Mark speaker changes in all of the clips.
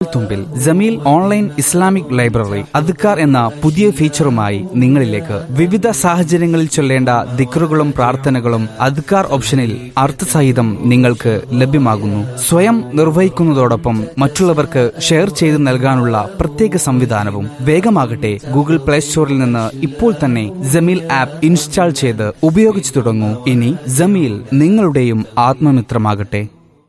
Speaker 1: തുമ്പിൽ Jameel online Islamic library അദ്കാർ എന്ന പുതിയ ഫീച്ചറുമായി നിങ്ങളിലേക്ക് വിവിധ സാഹചര്യങ്ങളിൽ ചൊല്ലേണ്ട ദിക്റുകളും പ്രാർത്ഥനകളും അദ്കാർ ഓപ്ഷനിൽ അർത്ഥസഹിതം നിങ്ങൾക്ക് ലഭ്യമാകുന്നു. സ്വയം നിർവഹിക്കുന്നതോടൊപ്പം മറ്റുള്ളവർക്ക് ഷെയർ ചെയ്ത് നൽകാനുള്ള പ്രത്യേക സംവിധാനവും. വേഗമാകട്ടെ, ഗൂഗിൾ പ്ലേ സ്റ്റോറിൽ നിന്ന് ഇപ്പോൾ തന്നെ ജമീൽ ആപ്പ് ഇൻസ്റ്റാൾ ചെയ്ത് ഉപയോഗിച്ചു തുടങ്ങൂ. ഇനി ജമീൽ നിങ്ങളുടെയും ആത്മമിത്രമാകട്ടെ.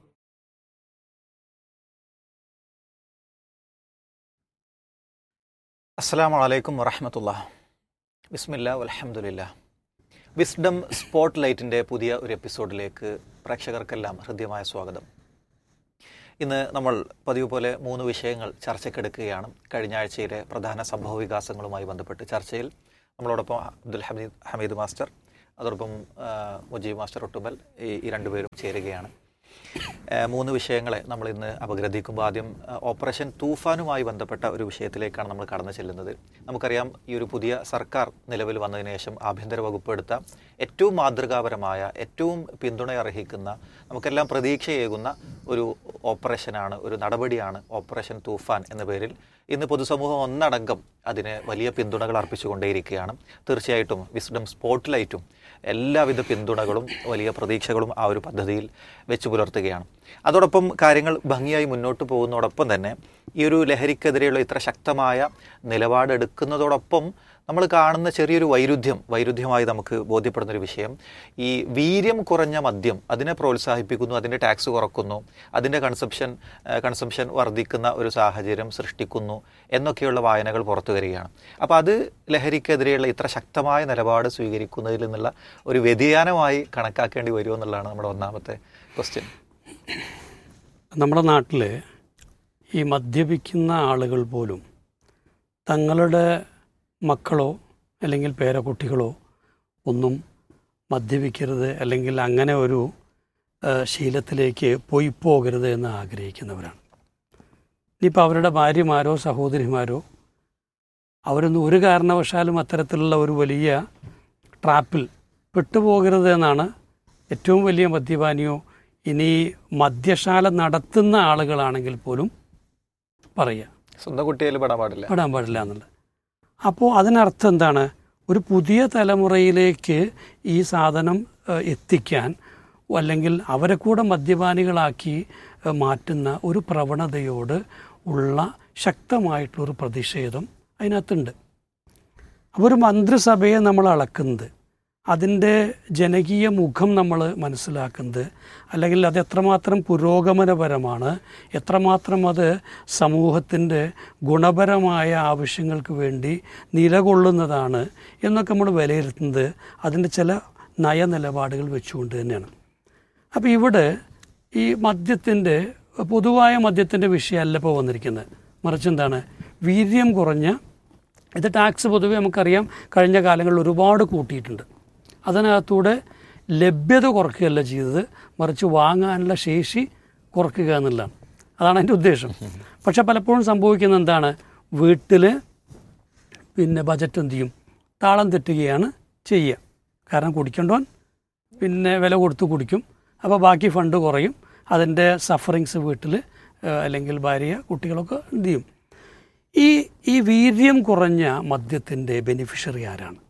Speaker 2: അസ്സലാമു അലൈക്കും വറഹ്മത്തുള്ളാഹി. ബിസ്മില്ലാ വൽഹംദുലില്ലാ. വിസ്ഡം സ്പോട്ട് ലൈറ്റിൻ്റെ പുതിയ ഒരു എപ്പിസോഡിലേക്ക് പ്രേക്ഷകർക്കെല്ലാം ഹൃദ്യമായ സ്വാഗതം. ഇന്ന് നമ്മൾ പതിവ് പോലെ 3 വിഷയങ്ങൾ ചർച്ചയ്ക്കെടുക്കുകയാണ്. കഴിഞ്ഞ ആഴ്ചയിലെ പ്രധാന സംഭവ വികാസങ്ങളുമായി ബന്ധപ്പെട്ട് ചർച്ചയിൽ നമ്മളോടൊപ്പം അബ്ദുൽ ഹമീദ് മാസ്റ്റർ, അതോടൊപ്പം മുജീബ് മാസ്റ്റർ ഒട്ടുമൽ, ഈ രണ്ടുപേരും ചേരുകയാണ്. 3 വിഷയങ്ങളെ നമ്മൾ ഇന്ന് അപഗ്രഥിക്കുമ്പോൾ ആദ്യം ഓപ്പറേഷൻ തൂഫാനുമായി ബന്ധപ്പെട്ട ഒരു വിഷയത്തിലേക്കാണ് നമ്മൾ കടന്നു ചെല്ലുന്നത്. നമുക്കറിയാം, ഈ ഒരു പുതിയ സർക്കാർ നിലവിൽ വന്നതിന് ശേഷം ആഭ്യന്തര വകുപ്പ് എടുത്ത ഏറ്റവും മാതൃകാപരമായ, ഏറ്റവും പിന്തുണയർഹിക്കുന്ന, നമുക്കെല്ലാം പ്രതീക്ഷയേകുന്ന ഒരു ഓപ്പറേഷനാണ്, ഒരു നടപടിയാണ് ഓപ്പറേഷൻ തൂഫാൻ എന്ന പേരിൽ ഇന്ന് പൊതുസമൂഹം ഒന്നടങ്കം അതിന് വലിയ പിന്തുണകൾ അർപ്പിച്ചുകൊണ്ടേയിരിക്കുകയാണ്. തീർച്ചയായിട്ടും വിസ്ഡം സ്പോട്ട് ലൈറ്റും എല്ലാവിധ പിന്തുണകളും വലിയ പ്രതീക്ഷകളും ആ ഒരു പദ്ധതിയിൽ വെച്ചു പുലർത്തുകയാണ്. അതോടൊപ്പം കാര്യങ്ങൾ ഭംഗിയായി മുന്നോട്ട് പോകുന്നതോടൊപ്പം തന്നെ ഈ ഒരു ലഹരിക്കെതിരെയുള്ള ഇത്ര ശക്തമായ നിലപാടെടുക്കുന്നതോടൊപ്പം നമ്മൾ കാണുന്ന ചെറിയൊരു വൈരുദ്ധ്യമായി നമുക്ക് ബോധ്യപ്പെടുന്നൊരു വിഷയം, ഈ വീര്യം കുറഞ്ഞ മദ്യം അതിനെ പ്രോത്സാഹിപ്പിക്കുന്നു, അതിൻ്റെ ടാക്സ് കുറക്കുന്നു, അതിൻ്റെ കൺസംഷൻ വർദ്ധിക്കുന്ന ഒരു സാഹചര്യം സൃഷ്ടിക്കുന്നു എന്നൊക്കെയുള്ള വായനകൾ പുറത്തു വരികയാണ്. അപ്പോൾ അത് ലഹരിക്കെതിരെയുള്ള ഇത്ര ശക്തമായ നിലപാട് സ്വീകരിക്കുന്നതിൽ നിന്നുള്ള ഒരു വ്യതിയാനമായി കണക്കാക്കേണ്ടി വരുമോ എന്നുള്ളതാണ് നമ്മുടെ ഒന്നാമത്തെ ക്വസ്റ്റ്യൻ.
Speaker 3: നമ്മുടെ നാട്ടിൽ ഈ മദ്യപിക്കുന്ന ആളുകൾ പോലും തങ്ങളുടെ മക്കളോ അല്ലെങ്കിൽ പേരക്കുട്ടികളോ ഒന്നും മദ്യപിക്കരുത്, അല്ലെങ്കിൽ അങ്ങനെ ഒരു ശീലത്തിലേക്ക് പോകരുത് എന്ന് ആഗ്രഹിക്കുന്നവരാണ്. ഇനിയിപ്പോൾ അവരുടെ ഭാര്യമാരോ സഹോദരിമാരോ അവരൊന്നും ഒരു കാരണവശാലും അത്തരത്തിലുള്ള ഒരു വലിയ ട്രാപ്പിൽ പെട്ടുപോകരുത് എന്നാണ് ഏറ്റവും വലിയ മദ്യപാനിയോ ഇനി മദ്യശാല നടത്തുന്ന ആളുകളാണെങ്കിൽ പോലും പറയുക.
Speaker 2: സ്വന്തം കുട്ടിയിൽ പെടാൻ
Speaker 3: പാടില്ല എന്നുള്ളത്. അപ്പോൾ അതിനർത്ഥം എന്താണ്? ഒരു പുതിയ തലമുറയിലേക്ക് ഈ സാധനം എത്തിക്കാൻ, അല്ലെങ്കിൽ അവരെ കൂടെ മദ്യപാനികളാക്കി മാറ്റുന്ന ഒരു പ്രവണതയോട് ഉള്ള ശക്തമായിട്ടുള്ളൊരു പ്രതിഷേധം അതിനകത്തുണ്ട്. അപ്പോൾ ഒരു മന്ത്രിസഭയെ നമ്മൾ അളക്കുന്നത്, അതിൻ്റെ ജനകീയ മുഖം നമ്മൾ മനസ്സിലാക്കുന്നത്, അല്ലെങ്കിൽ അത് എത്രമാത്രം പുരോഗമനപരമാണ്, എത്രമാത്രം അത് സമൂഹത്തിൻ്റെ ഗുണപരമായ ആവശ്യങ്ങൾക്ക് വേണ്ടി നിലകൊള്ളുന്നതാണ് എന്നൊക്കെ നമ്മൾ വിലയിരുത്തുന്നത് അതിൻ്റെ ചില നയനിലപാടുകൾ വെച്ചുകൊണ്ട് തന്നെയാണ്. അപ്പോൾ ഇവിടെ ഈ പൊതുവായ മദ്യത്തിൻ്റെ വിഷയമല്ല ഇപ്പോൾ വന്നിരിക്കുന്നത്. മറിച്ച് എന്താണ്? വീര്യം കുറഞ്ഞ ഇത് ടാക്സ് പൊതുവെ നമുക്കറിയാം കഴിഞ്ഞ കാലങ്ങളിൽ ഒരുപാട് കൂട്ടിയിട്ടുണ്ട്. അതിനകത്തൂടെ ലഭ്യത കുറയ്ക്കുകയല്ല ചെയ്തത്, മറിച്ച് വാങ്ങാനുള്ള ശേഷി കുറയ്ക്കുക എന്നുള്ളതാണ്. അതാണ് അതിൻ്റെ ഉദ്ദേശം. പക്ഷെ പലപ്പോഴും സംഭവിക്കുന്നത് എന്താണ്? വീട്ടിൽ ബജറ്റ് എന്ത് ചെയ്യും? താളം തെറ്റുകയാണ് ചെയ്യുക. കാരണം കുടിക്കേണ്ടവൻ വില കൊടുത്ത് കുടിക്കും. അപ്പോൾ ബാക്കി ഫണ്ട് കുറയും. അതിൻ്റെ സഫറിങ്സ് വീട്ടിൽ അല്ലെങ്കിൽ ഭാര്യ, കുട്ടികളൊക്കെ എന്ത് ചെയ്യും? ഈ വീര്യം കുറഞ്ഞ മദ്യത്തിൻ്റെ ബെനിഫിഷ്യറി ആരാണ്?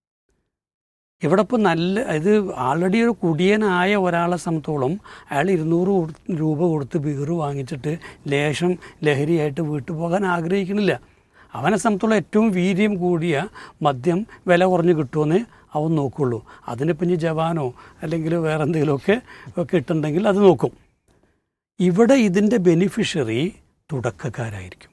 Speaker 3: ഇവിടെ ഇപ്പോൾ ഇത് ആൾറെഡി ഒരു കുടിയനായ ഒരാളെ സംബന്ധിച്ചോളം അയാൾ 200 രൂപ കൊടുത്ത് ബീറ് വാങ്ങിച്ചിട്ട് ലേശം ലഹരിയായിട്ട് വീട്ടിൽ പോകാൻ ആഗ്രഹിക്കണില്ല. അവനെ സംബന്ധിച്ചോളം ഏറ്റവും വീര്യം കൂടിയ മദ്യം വില കുറഞ്ഞ് കിട്ടുമെന്ന് അവൻ നോക്കുള്ളൂ. അതിനിപ്പം ഇനി ജവാനോ അല്ലെങ്കിൽ വേറെ എന്തെങ്കിലുമൊക്കെ കിട്ടുന്നുണ്ടെങ്കിൽ അത് നോക്കും. ഇവിടെ ഇതിൻ്റെ ബെനിഫിഷ്യറി തുടക്കക്കാരായിരിക്കും.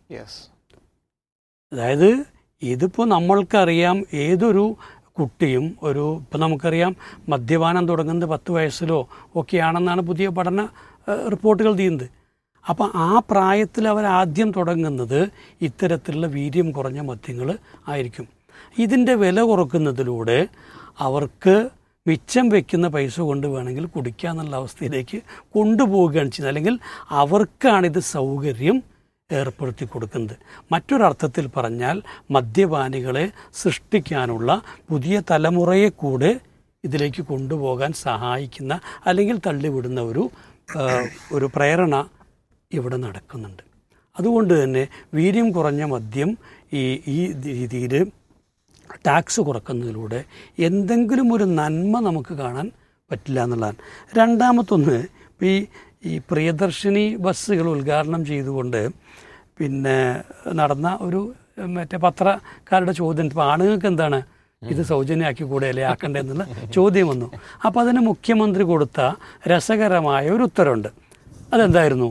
Speaker 3: അതായത് ഇതിപ്പോൾ നമ്മൾക്കറിയാം, ഏതൊരു കുട്ടിയും ഇപ്പം നമുക്കറിയാം മദ്യപാനം തുടങ്ങുന്നത് 10 വയസ്സിലോ ഒക്കെയാണെന്നാണ് പുതിയ പഠന റിപ്പോർട്ടുകൾ ചെയ്യുന്നത്. അപ്പോൾ ആ പ്രായത്തിൽ അവരാദ്യം തുടങ്ങുന്നത് ഇത്തരത്തിലുള്ള വീര്യം കുറഞ്ഞ മദ്യങ്ങൾ ആയിരിക്കും. ഇതിൻ്റെ വില കുറക്കുന്നതിലൂടെ അവർക്ക് മിച്ചം വയ്ക്കുന്ന പൈസ കൊണ്ട് വേണമെങ്കിൽ കുടിക്കാന്നുള്ള അവസ്ഥയിലേക്ക് കൊണ്ടുപോവുകയാണ് ചെയ്യുന്നത്. അല്ലെങ്കിൽ അവർക്കാണിത് സൗകര്യം ഏർപ്പെടുത്തി കൊടുക്കുന്നത്. മറ്റൊരർത്ഥത്തിൽ പറഞ്ഞാൽ മദ്യപാനികളെ സൃഷ്ടിക്കാനുള്ള പുതിയ തലമുറയെ കൂടെ ഇതിലേക്ക് കൊണ്ടുപോകാൻ സഹായിക്കുന്ന അല്ലെങ്കിൽ തള്ളിവിടുന്ന ഒരു പ്രേരണ ഇവിടെ നടക്കുന്നുണ്ട്. അതുകൊണ്ട് തന്നെ വീര്യം കുറഞ്ഞ മദ്യം ഈ രീതിയിൽ ടാക്സ് കുറക്കുന്നതിലൂടെ എന്തെങ്കിലും ഒരു നന്മ നമുക്ക് കാണാൻ പറ്റില്ല എന്നുള്ളതാണ്. രണ്ടാമത്തൊന്ന്, ഈ പ്രിയദർശിനി ബസ്സുകൾ ഉദ്ഘാടനം ചെയ്തുകൊണ്ട് പിന്നെ നടന്ന ഒരു മറ്റേ പത്രക്കാരുടെ ചോദ്യം, ഇപ്പോൾ ആണുങ്ങൾക്ക് എന്താണ് ഇത് സൗജന്യമാക്കി കൂടെ അല്ലേ ആക്കണ്ടേ എന്നുള്ള ചോദ്യം വന്നു. അപ്പോൾ അതിന് മുഖ്യമന്ത്രി കൊടുത്ത രസകരമായ ഒരു ഉത്തരവുണ്ട്. അതെന്തായിരുന്നു?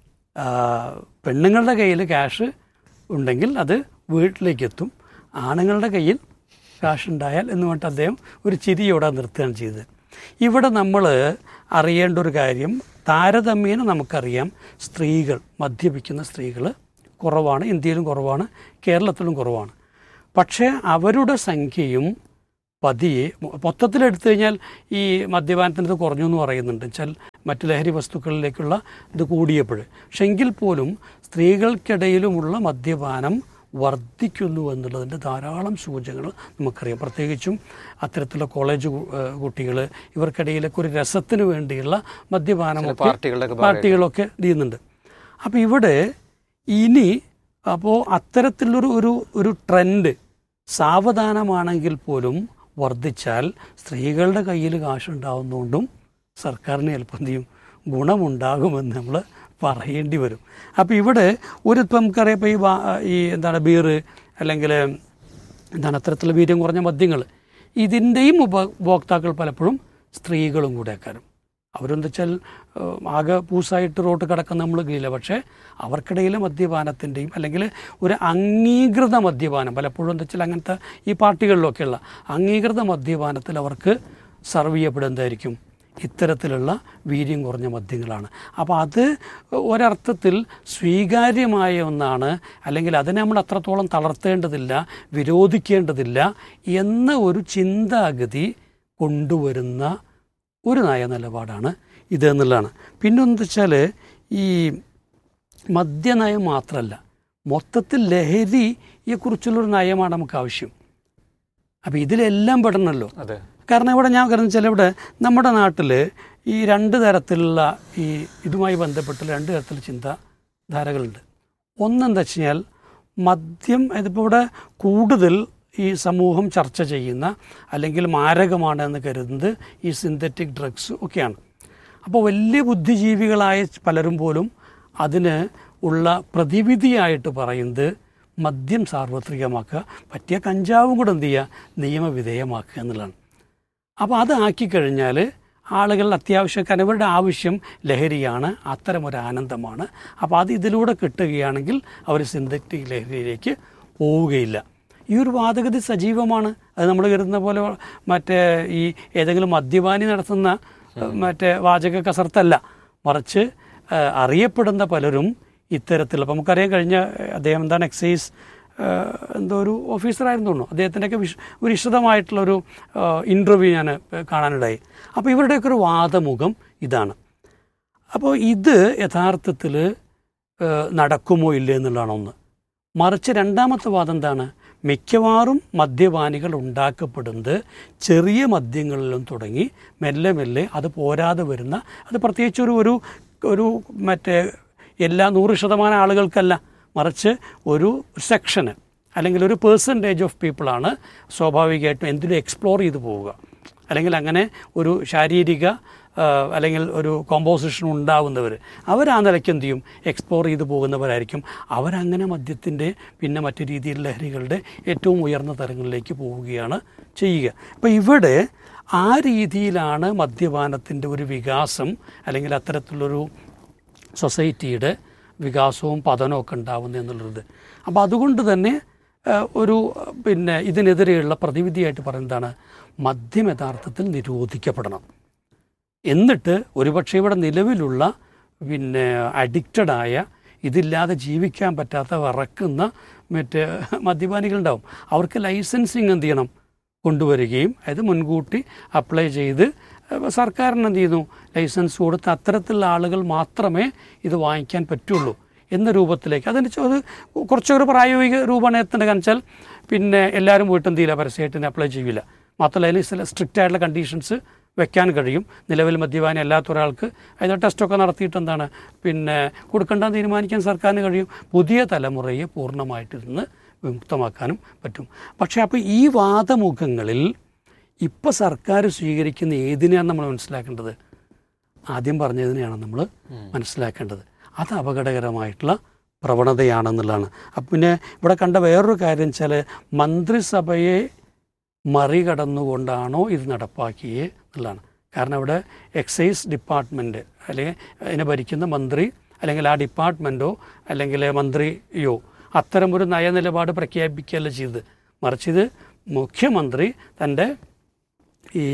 Speaker 3: പെണ്ണുങ്ങളുടെ കയ്യിൽ ക്യാഷ് ഉണ്ടെങ്കിൽ അത് വീട്ടിലേക്ക് എത്തും, ആണുങ്ങളുടെ കയ്യിൽ കാശ് ഉണ്ടായാൽ എന്ന് പറഞ്ഞിട്ട് അദ്ദേഹം ഒരു ചിരിയോടെ നിർത്തുകയാണ് ചെയ്തത്. ഇവിടെ നമ്മൾ അറിയേണ്ട ഒരു കാര്യം, താരതമ്യേന നമുക്കറിയാം സ്ത്രീകൾ, മദ്യപിക്കുന്ന സ്ത്രീകൾ കുറവാണ്, ഇന്ത്യയിലും കുറവാണ്, കേരളത്തിലും കുറവാണ്. പക്ഷേ അവരുടെ സംഖ്യയും പതിയെ മൊത്തത്തിലെടുത്തു കഴിഞ്ഞാൽ ഈ മദ്യപാനത്തിനത് കുറഞ്ഞു എന്ന് പറയുന്നുണ്ട്, വെച്ചാൽ മറ്റു ലഹരി വസ്തുക്കളിലേക്കുള്ള ഇത് കൂടിയപ്പോൾ. പക്ഷെ എങ്കിൽ പോലും സ്ത്രീകൾക്കിടയിലുമുള്ള മദ്യപാനം വർദ്ധിക്കുന്നു എന്നുള്ളതിൻ്റെ ധാരാളം സൂചനകൾ നമുക്കറിയാം. പ്രത്യേകിച്ചും അത്തരത്തിലുള്ള കോളേജ് കുട്ടികൾ, ഇവർക്കിടയിലൊക്കെ ഒരു രസത്തിന് വേണ്ടിയുള്ള മദ്യപാനമൊക്കെ പാർട്ടികളൊക്കെ ചെയ്യുന്നുണ്ട്. അപ്പോൾ ഇവിടെ ഇനി അത്തരത്തിലുള്ളൊരു ട്രെൻഡ് സാവധാനമാണെങ്കിൽ പോലും വർദ്ധിച്ചാൽ സ്ത്രീകളുടെ കയ്യിൽ കാശുണ്ടാവുന്നതുകൊണ്ടും സർക്കാരിന് ചിലപ്പോൾ എന്ത് ചെയ്യും, ഗുണമുണ്ടാകുമെന്ന് നമ്മൾ പറയേണ്ടി വരും. അപ്പോൾ ഇവിടെ ഇപ്പം നമുക്കറിയാം, ഇപ്പോൾ ഈ എന്താണ് ബീറ് അല്ലെങ്കിൽ എന്താണ് അത്തരത്തിലുള്ള വീര്യം കുറഞ്ഞ മദ്യങ്ങൾ, ഇതിൻ്റെയും ഉപഭോക്താക്കൾ പലപ്പോഴും സ്ത്രീകളും കൂടെ ആക്കാനും. അവരെന്താ വെച്ചാൽ ആകെ പൂസായിട്ട് റോട്ട് കിടക്കുന്ന നമ്മൾ കഴിയില്ല. പക്ഷേ അവർക്കിടയിലെ മദ്യപാനത്തിൻ്റെയും അല്ലെങ്കിൽ ഒരു അംഗീകൃത മദ്യപാനം, പലപ്പോഴും എന്താ വെച്ചാൽ അങ്ങനത്തെ ഈ പാർട്ടികളിലൊക്കെയുള്ള അംഗീകൃത മദ്യപാനത്തിൽ അവർക്ക് സർവ് ചെയ്യപ്പെടുന്നതായിരിക്കും ഇത്തരത്തിലുള്ള വീര്യം കുറഞ്ഞ മദ്യങ്ങളാണ്. അപ്പോൾ അത് ഒരർത്ഥത്തിൽ സ്വീകാര്യമായ ഒന്നാണ്, അല്ലെങ്കിൽ അതിനെ നമ്മൾ അത്രത്തോളം തളർത്തേണ്ടതില്ല, വിരോധിക്കേണ്ടതില്ല എന്ന ഒരു ചിന്താഗതി കൊണ്ടുവരുന്ന ഒരു നയനിലപാടാണ് ഇത് എന്നുള്ളതാണ്. പിന്നൊന്ന് വെച്ചാൽ ഈ മദ്യനയം മാത്രമല്ല, മൊത്തത്തിൽ ലഹരിയെക്കുറിച്ചുള്ളൊരു നയമാണ് നമുക്ക് ആവശ്യം. അപ്പോൾ ഇതിലെല്ലാം പെടണമല്ലോ. കാരണം ഇവിടെ ഞാൻ കാരണം വെച്ചാൽ ഇവിടെ നമ്മുടെ നാട്ടിൽ ഈ രണ്ട് തരത്തിലുള്ള ഇതുമായി ബന്ധപ്പെട്ട് രണ്ട് തരത്തിലുള്ള ചിന്താധാരകളുണ്ട്. ഒന്നെന്താ വെച്ച് കഴിഞ്ഞാൽ മദ്യം, ഇതിപ്പോൾ ഇവിടെ കൂടുതൽ ഈ സമൂഹം ചർച്ച ചെയ്യുന്ന അല്ലെങ്കിൽ മാരകമാണ് എന്ന് കരുതുന്നത് ഈ സിന്തറ്റിക് ഡ്രഗ്സ് ഒക്കെയാണ്. അപ്പോൾ വലിയ ബുദ്ധിജീവികളായ പലരും പോലും അതിന് ഉള്ള പ്രതിവിധിയായിട്ട് പറയുന്നത് മദ്യം സാർവത്രികമാക്കുക, പറ്റിയ കഞ്ചാവും കൂടെ എന്ത് ചെയ്യുക, നിയമവിധേയമാക്കുക എന്നുള്ളതാണ്. അപ്പോൾ അത് ആക്കിക്കഴിഞ്ഞാൽ ആളുകൾ അത്യാവശ്യക്കാർ, അവരുടെ ആവശ്യം ലഹരിയാണ്, അത്തരമൊരു ആനന്ദമാണ്. അപ്പോൾ അത് ഇതിലൂടെ കിട്ടുകയാണെങ്കിൽ അവർ സിന്തറ്റിക് ലഹരിയിലേക്ക് പോവുകയില്ല. ഈ ഒരു വാദഗതി സജീവമാണ്. അത് നമ്മൾ കരുതുന്ന പോലെ മറ്റേ ഈ ഏതെങ്കിലും മദ്യപാനി നടത്തുന്ന മറ്റേ വാചക കസർത്തല്ല, മറിച്ച് അറിയപ്പെടുന്ന പലരും ഇത്തരത്തിലുള്ള, അപ്പോൾ നമുക്കറിയാൻ കഴിഞ്ഞ അദ്ദേഹം എന്താണ് എക്സൈസ് എന്തോ ഒരു ഓഫീസറായിരുന്നു തോന്നുന്നു, അദ്ദേഹത്തിൻ്റെയൊക്കെ ഒരു വിശദമായിട്ടുള്ളൊരു ഇൻ്റർവ്യൂ ഞാൻ കാണാനിടയായി. അപ്പോൾ ഇവരുടെയൊക്കെ ഒരു വാദമുഖം ഇതാണ്. അപ്പോൾ ഇത് യഥാർത്ഥത്തിൽ നടക്കുമോ ഇല്ലേ എന്നുള്ളതാണ് ഒന്ന്. മറിച്ച് രണ്ടാമത്തെ വാദം എന്താണ്, മിക്കവാറും മദ്യപാനികൾ ഉണ്ടാക്കപ്പെടുന്നത് ചെറിയ മദ്യങ്ങളിലും തുടങ്ങി മെല്ലെ മെല്ലെ അത് പോരാതെ വരുന്ന, അത് പ്രത്യേകിച്ച് ഒരു മറ്റേ എല്ലാ 100% ആളുകൾക്കല്ല, മറിച്ച് ഒരു സെക്ഷന് അല്ലെങ്കിൽ ഒരു പെർസെൻറ്റേജ് ഓഫ് പീപ്പിളാണ് സ്വാഭാവികമായിട്ടും എന്തിനും എക്സ്പ്ലോർ ചെയ്ത് പോവുക, അല്ലെങ്കിൽ അങ്ങനെ ഒരു ശാരീരിക അല്ലെങ്കിൽ ഒരു കോമ്പോസിഷൻ ഉണ്ടാവുന്നവർ, അവരാ നിലയ്ക്ക് എന്ത് ചെയ്യും, എക്സ്പ്ലോർ ചെയ്ത് പോകുന്നവരായിരിക്കും. അവരങ്ങനെ മദ്യത്തിൻ്റെ പിന്നെ മറ്റു രീതിയിലുള്ള ലഹരികളുടെ ഏറ്റവും ഉയർന്ന തലങ്ങളിലേക്ക് പോവുകയാണ് ചെയ്യുക. അപ്പോൾ ഇവിടെ ആ രീതിയിലാണ് മദ്യപാനത്തിൻ്റെ ഒരു വികാസം അല്ലെങ്കിൽ അത്തരത്തിലുള്ളൊരു സൊസൈറ്റിയുടെ വികാസവും പതനവും ഒക്കെ ഉണ്ടാവുന്നത് എന്നുള്ളത്. അപ്പോൾ അതുകൊണ്ട് തന്നെ പിന്നെ ഇതിനെതിരെയുള്ള പ്രതിവിധിയായിട്ട് പറയുന്നതാണ്, മദ്യം യഥാർത്ഥത്തിൽ നിരോധിക്കപ്പെടണം. എന്നിട്ട് ഒരുപക്ഷെ ഇവിടെ നിലവിലുള്ള പിന്നെ അഡിക്റ്റഡായ, ഇതില്ലാതെ ജീവിക്കാൻ പറ്റാത്ത വിറക്കുന്ന മറ്റ് മദ്യപാനികളുണ്ടാവും. അവർക്ക് ലൈസൻസിങ് എന്ത് ചെയ്യണം, കൊണ്ടുവരികയും അതായത് മുൻകൂട്ടി അപ്ലൈ ചെയ്ത് സർക്കാരിന് എന്ത് ചെയ്യുന്നു, ലൈസൻസ് കൊടുത്ത് അത്തരത്തിലുള്ള ആളുകൾ മാത്രമേ ഇത് വാങ്ങിക്കാൻ പറ്റുള്ളൂ എന്ന രൂപത്തിലേക്ക് അത് കുറച്ചൊരു പ്രായോഗിക രൂപമാണ് എത്തേണ്ടത്. കാരണം വെച്ചാൽ പിന്നെ എല്ലാവരും പോയിട്ട് എന്ത് ചെയ്യില്ല, പരസ്യമായിട്ട് അപ്ലൈ ചെയ്യില്ല. മാത്രമല്ല അതിന് ചില സ്ട്രിക്റ്റ് ആയിട്ടുള്ള കണ്ടീഷൻസ് വെക്കാൻ കഴിയും. നിലവിൽ മദ്യപാനി അല്ലാത്ത ഒരാൾക്ക് അതിൻ്റെ ടെസ്റ്റൊക്കെ നടത്തിയിട്ട് എന്താണ് കൊടുക്കേണ്ടെന്ന് തീരുമാനിക്കാൻ സർക്കാരിന് കഴിയും. പുതിയ തലമുറയെ പൂർണ്ണമായിട്ട് ഇതിന്ന് വിമുക്തമാക്കാനും പറ്റും. പക്ഷേ അപ്പോൾ ഈ വാദമുഖങ്ങളിൽ ഇപ്പോൾ സർക്കാർ സ്വീകരിക്കുന്ന ഏതിനെയാണ് നമ്മൾ മനസ്സിലാക്കേണ്ടത്? ആദ്യം പറഞ്ഞതിനെയാണ് നമ്മൾ മനസ്സിലാക്കേണ്ടത്. അത് അപകടകരമായിട്ടുള്ള പ്രവണതയാണെന്നുള്ളതാണ്. അപ്പം പിന്നെ ഇവിടെ കണ്ട വേറൊരു കാര്യം വെച്ചാൽ മന്ത്രിസഭയെ മറികടന്നുകൊണ്ടാണോ ഇത് നടപ്പാക്കിയേ എന്നുള്ളതാണ്. കാരണം ഇവിടെ എക്സൈസ് ഡിപ്പാർട്ട്മെൻറ്റ് അല്ലെങ്കിൽ അതിനെ ഭരിക്കുന്ന മന്ത്രി അല്ലെങ്കിൽ ആ ഡിപ്പാർട്ട്മെൻറ്റോ അല്ലെങ്കിൽ മന്ത്രിയോ അത്തരമൊരു നയനിലപാട് പ്രഖ്യാപിക്കുകയല്ല ചെയ്തത്. മറിച്ച് ഇത് മുഖ്യമന്ത്രി തൻ്റെ ഈ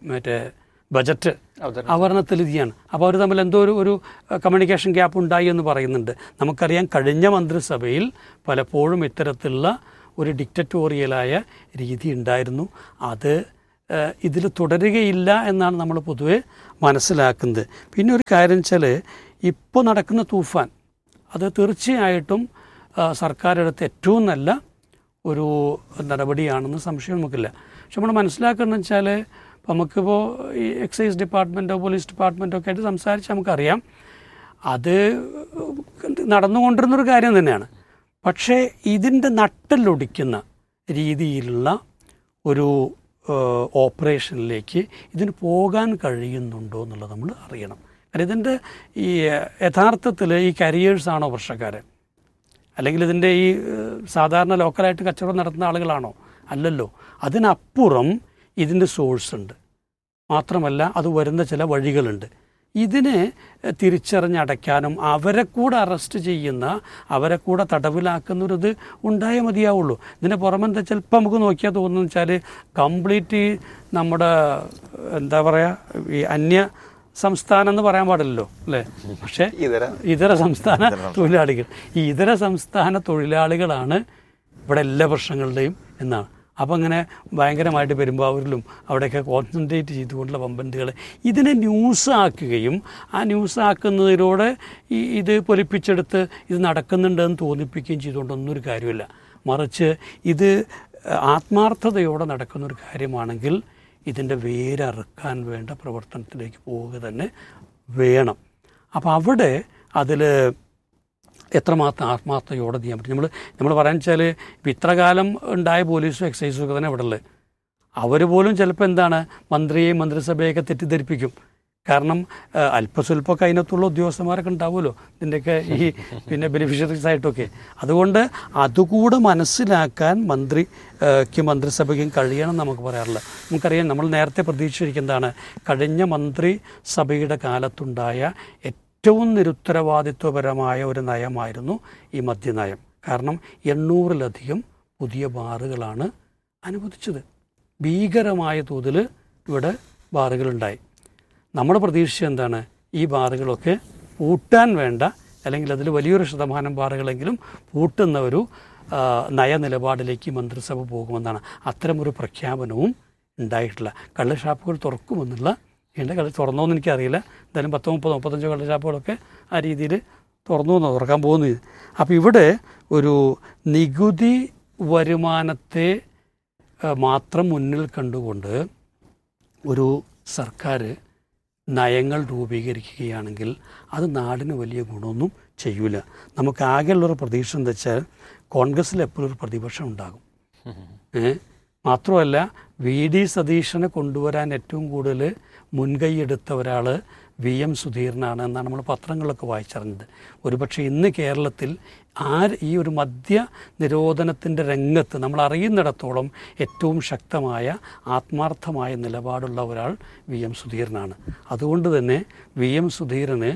Speaker 3: ബജറ്റ് അവതരണത്തിൽ ഇതിയാണ്. അപ്പോൾ അവർ തമ്മിൽ എന്തോ ഒരു കമ്മ്യൂണിക്കേഷൻ ഗ്യാപ്പ് ഉണ്ടായി എന്ന് പറയുന്നുണ്ട്. നമുക്കറിയാം കഴിഞ്ഞ മന്ത്രിസഭയിൽ പലപ്പോഴും ഇത്തരത്തിലുള്ള ഒരു ഡിക്റ്ററ്റോറിയലായ രീതി ഉണ്ടായിരുന്നു. അത് ഇതിൽ തുടരുകയില്ല എന്നാണ് നമ്മൾ പൊതുവെ മനസ്സിലാക്കുന്നത്. പിന്നെ ഒരു കാര്യം വെച്ചാൽ ഇപ്പോൾ നടക്കുന്ന തൂഫാൻ അത് തീർച്ചയായിട്ടും സർക്കാർ എടുത്ത ഏറ്റവും നല്ല ഒരു നടപടിയാണെന്ന് സംശയം നമുക്കില്ല. പക്ഷെ നമ്മൾ മനസ്സിലാക്കുന്നത് വെച്ചാൽ നമുക്കിപ്പോൾ ഈ എക്സൈസ് ഡിപ്പാർട്ട്മെൻറ്റോ പോലീസ് ഡിപ്പാർട്ട്മെൻറ്റോ ഒക്കെ ആയിട്ട് സംസാരിച്ച് നമുക്കറിയാം അത് നടന്നുകൊണ്ടിരുന്നൊരു കാര്യം തന്നെയാണ്. പക്ഷേ ഇതിൻ്റെ നട്ടലൊടിക്കുന്ന രീതിയിലുള്ള ഒരു ഓപ്പറേഷനിലേക്ക് ഇതിന് പോകാൻ കഴിയുന്നുണ്ടോ എന്നുള്ളത് നമ്മൾ അറിയണം. കാരണം ഇതിൻ്റെ ഈ യഥാർത്ഥത്തിൽ ഈ കരിയേഴ്സാണോ പ്രശ്നക്കാർ, അല്ലെങ്കിൽ ഇതിൻ്റെ ഈ സാധാരണ ലോക്കലായിട്ട് കച്ചവടം നടത്തുന്ന ആളുകളാണോ? അല്ലല്ലോ. അതിനപ്പുറം ഇതിൻ്റെ സോഴ്സ് ഉണ്ട്. മാത്രമല്ല അത് വരുന്ന ചില വഴികളുണ്ട്. ഇതിനെ തിരിച്ചറിഞ്ഞടയ്ക്കാനും അവരെ കൂടെ അറസ്റ്റ് ചെയ്യുന്ന, അവരെ കൂടെ തടവിലാക്കുന്നൊരിത് ഉണ്ടായേ മതിയാവുള്ളൂ. ഇതിൻ്റെ പുറമെന്താ ചിലപ്പോൾ നമുക്ക് നോക്കിയാൽ തോന്നുന്നു വെച്ചാൽ കംപ്ലീറ്റ് നമ്മുടെ എന്താ പറയുക ഈ അന്യ സംസ്ഥാനം എന്ന് പറയാൻ പാടില്ലല്ലോ അല്ലേ, പക്ഷേ ഇതര സംസ്ഥാന തൊഴിലാളികൾ, ഈ ഇതര സംസ്ഥാന തൊഴിലാളികളാണ് ഇവിടെ എല്ലാ പ്രശ്നങ്ങളുടെയും എന്നാണ്. അപ്പോൾ അങ്ങനെ ഭയങ്കരമായിട്ട് പെരുമ്പാവൂരിലും അവിടെയൊക്കെ കോൺസെൻട്രേറ്റ് ചെയ്തുകൊണ്ടുള്ള വമ്പന്തികൾ ഇതിനെ ന്യൂസാക്കുകയും ആ ന്യൂസാക്കുന്നതിലൂടെ ഇത് പൊലിപ്പിച്ചെടുത്ത് ഇത് നടക്കുന്നുണ്ടെന്ന് തോന്നിപ്പിക്കുകയും ചെയ്തുകൊണ്ടൊന്നും ഒരു കാര്യമില്ല. മറിച്ച് ഇത് ആത്മാർത്ഥതയോടെ നടക്കുന്നൊരു കാര്യമാണെങ്കിൽ ഇതിൻ്റെ വേരറുക്കാൻ വേണ്ട പ്രവർത്തനത്തിലേക്ക് പോവുക തന്നെ വേണം. അപ്പോൾ അവിടെ അതിൽ എത്രമാത്രം ആത്മാർത്ഥതയോടെ ചെയ്യാൻ പറ്റും. നമ്മൾ പറയാൻ വെച്ചാൽ ഇപ്പം ഇത്ര കാലം ഉണ്ടായ പോലീസും എക്സൈസും ഒക്കെ തന്നെ ഇവിടെ ഉള്ളത്. അവർ പോലും ചിലപ്പോൾ എന്താണ് മന്ത്രിയെയും മന്ത്രിസഭയൊക്കെ തെറ്റിദ്ധരിപ്പിക്കും. കാരണം അല്പസ്വല്പമൊക്കെ അതിനകത്തുള്ള ഉദ്യോഗസ്ഥന്മാരൊക്കെ ഉണ്ടാവുമല്ലോ ഇതിൻ്റെയൊക്കെ ഈ ബെനിഫിഷ്യറീസ് ആയിട്ടൊക്കെ. അതുകൊണ്ട് അതുകൂടെ മനസ്സിലാക്കാൻ മന്ത്രിസഭയ്ക്കും കഴിയണം നമുക്ക് പറയാറുള്ളത്. നമുക്കറിയാം, നമ്മൾ നേരത്തെ പ്രതീക്ഷിച്ചിരിക്കുന്നതാണ് കഴിഞ്ഞ മന്ത്രിസഭയുടെ കാലത്തുണ്ടായ ഏറ്റവും നിരുത്തരവാദിത്വപരമായ ഒരു നയമായിരുന്നു ഈ മദ്യനയം. കാരണം 800-ലധികം പുതിയ ബാറുകളാണ് അനുവദിച്ചത്. ഭീകരമായ തോതിൽ ഇവിടെ ബാറുകളുണ്ടായി. നമ്മൾ പ്രതീക്ഷിച്ചത് എന്താണ്, ഈ ബാറുകളൊക്കെ പൂട്ടാൻ വേണ്ട, അല്ലെങ്കിൽ അതിൽ വലിയൊരു ശതമാനം ബാറുകളെങ്കിലും പൂട്ടുന്ന ഒരു നയനിലപാടിലേക്ക് മന്ത്രിസഭ പോകുമെന്നാണ്. അത്തരമൊരു പ്രഖ്യാപനവും ഉണ്ടായിട്ടില്ല. കള്ളുഷാപ്പുകൾ തുറക്കുമെന്നുള്ള തുറന്നോന്ന് എനിക്കറിയില്ല. എന്തായാലും 30-35 കള്ളുഷാപ്പുകളൊക്കെ ആ രീതിയിൽ തുറക്കാൻ പോകുന്നത്. അപ്പോൾ ഇവിടെ ഒരു നികുതി വരുമാനത്തെ മാത്രം മുന്നിൽ കണ്ടുകൊണ്ട് ഒരു സർക്കാർ നയങ്ങൾ രൂപീകരിക്കുകയാണെങ്കിൽ അത് നാടിന് വലിയ ഗുണമൊന്നും ചെയ്യൂല. നമുക്ക് ആകെയുള്ളൊരു പ്രതീക്ഷ എന്താ വെച്ചാൽ കോൺഗ്രസ്സിൽ എപ്പോഴും ഒരു പ്രതിപക്ഷം ഉണ്ടാകും. മാത്രമല്ല വി.ഡി. സതീശനെ കൊണ്ടുവരാൻ ഏറ്റവും കൂടുതൽ മുൻകൈയെടുത്ത ഒരാൾ VM സുധീരനാണ് എന്നാണ് നമ്മൾ പത്രങ്ങളിലൊക്കെ വായിച്ചറിഞ്ഞത്. ഒരുപക്ഷെ ഇന്ന് കേരളത്തിൽ ഈ ഒരു മദ്യ നിരോധനത്തിൻ്റെ രംഗത്ത് നമ്മൾ അറിയുന്നിടത്തോളം ഏറ്റവും ശക്തമായ ആത്മാർത്ഥമായ നിലപാടുള്ള ഒരാൾ VM സുധീരനാണ്. അതുകൊണ്ട് തന്നെ VM സുധീരന്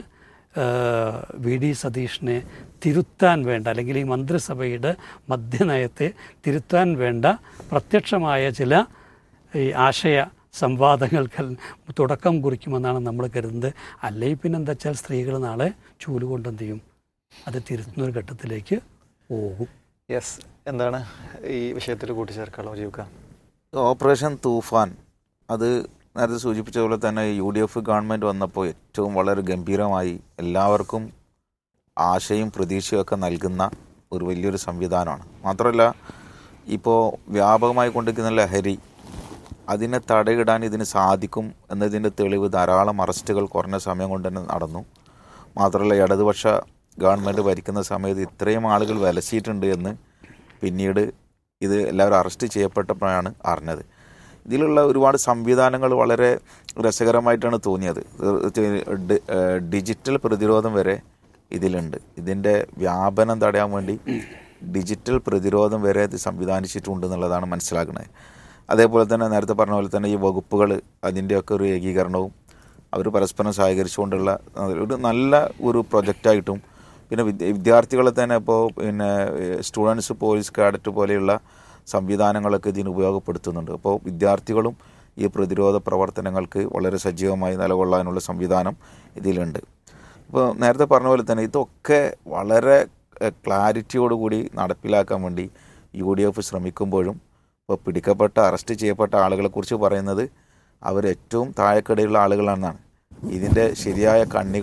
Speaker 3: വി.ഡി. സതീഷിനെ തിരുത്താൻ വേണ്ട, അല്ലെങ്കിൽ ഈ മന്ത്രിസഭയുടെ മദ്യനയത്തെ തിരുത്താൻ വേണ്ട പ്രത്യക്ഷമായ ചില ഈ ആശയ സംവാദങ്ങൾക്ക് തുടക്കം കുറിക്കുമെന്നാണ് നമ്മൾ കരുതുന്നത്. അല്ലെങ്കിൽ പിന്നെ എന്താ വെച്ചാൽ സ്ത്രീകൾ നാളെ ചൂലുകൊണ്ട് എന്ത് ചെയ്യും, അത് തിരുത്തുന്നൊരു ഘട്ടത്തിലേക്ക് പോകും.
Speaker 2: യെസ്, എന്താണ് ഈ വിഷയത്തിൽ കൂട്ടിച്ചേർക്കാനുള്ള ജീവിക്കുക?
Speaker 4: ഓപ്പറേഷൻ തൂഫാൻ അത് നേരത്തെ സൂചിപ്പിച്ച പോലെ തന്നെ UDF ഗവൺമെൻറ് വന്നപ്പോൾ ഏറ്റവും വളരെ ഗംഭീരമായി എല്ലാവർക്കും ആശയും പ്രതീക്ഷയൊക്കെ നൽകുന്ന ഒരു വലിയൊരു സംവിധാനമാണ്. മാത്രമല്ല ഇപ്പോൾ വ്യാപകമായി കൊണ്ടിരിക്കുന്ന ലഹരി അതിനെ തടയിടാൻ ഇതിന് സാധിക്കും എന്നതിൻ്റെ തെളിവ് ധാരാളം അറസ്റ്റുകൾ കുറഞ്ഞ സമയം കൊണ്ട് തന്നെ നടന്നു. മാത്രമല്ല ഇടതുപക്ഷ ഗവൺമെൻറ് ഭരിക്കുന്ന സമയത്ത് ഇത്രയും ആളുകൾ വിലസിയിട്ടുണ്ട് എന്ന് പിന്നീട് ഇത് എല്ലാവരും അറസ്റ്റ് ചെയ്യപ്പെട്ടപ്പോഴാണ് അറിഞ്ഞത്. ഇതിലുള്ള ഒരുപാട് സംവിധാനങ്ങൾ വളരെ രസകരമായിട്ടാണ് തോന്നിയത്. ഡിജിറ്റൽ പ്രതിരോധം വരെ ഇതിലുണ്ട്. ഇതിൻ്റെ വ്യാപനം തടയാൻ വേണ്ടി ഡിജിറ്റൽ പ്രതിരോധം വരെ ഇത് സംവിധാനിച്ചിട്ടുണ്ട് എന്നുള്ളതാണ് മനസ്സിലാക്കുന്നത്. അതേപോലെ തന്നെ നേരത്തെ പറഞ്ഞ പോലെ തന്നെ ഈ വകുപ്പുകൾ അതിൻ്റെയൊക്കെ ഒരു ഏകീകരണവും അവർ പരസ്പരം സഹകരിച്ചുകൊണ്ടുള്ള ഒരു നല്ല ഒരു പ്രൊജക്റ്റായിട്ടും പിന്നെ വിദ്യാർത്ഥികളെ തന്നെ ഇപ്പോൾ പിന്നെ സ്റ്റുഡൻസ് പോലീസ് കാഡറ്റ് പോലെയുള്ള സംവിധാനങ്ങളൊക്കെ ഇതിന് ഉപയോഗപ്പെടുത്തുന്നുണ്ട്. അപ്പോൾ വിദ്യാർത്ഥികളും ഈ പ്രതിരോധ പ്രവർത്തനങ്ങൾക്ക് വളരെ സജീവമായി നിലകൊള്ളാനുള്ള സംവിധാനം ഇതിലുണ്ട്. ഇപ്പോൾ നേരത്തെ പറഞ്ഞ പോലെ തന്നെ ഇതൊക്കെ വളരെ ക്ലാരിറ്റിയോടുകൂടി നടപ്പിലാക്കാൻ വേണ്ടി UDF ശ്രമിക്കുമ്പോഴും ഇപ്പോൾ പിടിക്കപ്പെട്ട അറസ്റ്റ് ചെയ്യപ്പെട്ട ആളുകളെക്കുറിച്ച് പറയുന്നത് അവരേറ്റവും താഴെക്കിടയിലുള്ള ആളുകളാണെന്നാണ്. ഇതിൻ്റെ ശരിയായ കണ്ണികൾ